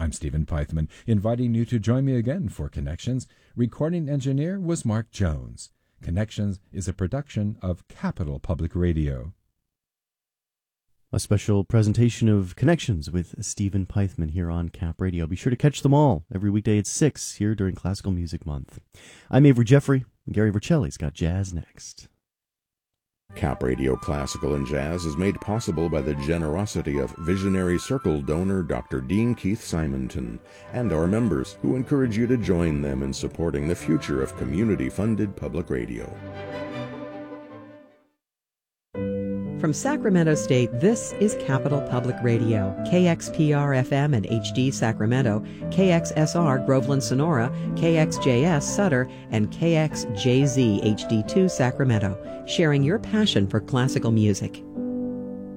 I'm Stephen Pythman, inviting you to join me again for Connections. Recording engineer was Mark Jones. Connections is a production of Capital Public Radio. A special presentation of Connections with Stephen Pythman here on Cap Radio. Be sure to catch them all every weekday at 6 here during Classical Music Month. I'm Avery Jeffrey, and Gary Vercelli's got jazz next. Cap Radio Classical and Jazz is made possible by the generosity of Visionary Circle donor Dr. Dean Keith Simonton and our members, who encourage you to join them in supporting the future of community-funded public radio. From Sacramento State, this is Capital Public Radio, KXPR-FM and HD Sacramento, KXSR Groveland Sonora, KXJS Sutter, and KXJZ HD2 Sacramento, sharing your passion for classical music.